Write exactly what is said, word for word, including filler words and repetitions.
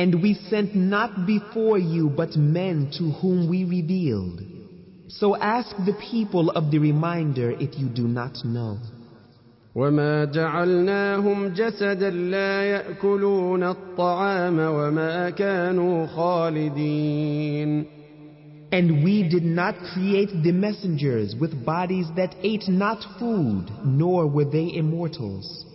And we sent not before you but men to whom we revealed. So ask the people of the reminder if you do not know. وما جعلناهم جسدا لا يأكلون الطعام وما كانوا خالدين. And we did not create the messengers with bodies that ate not food, nor were they immortals.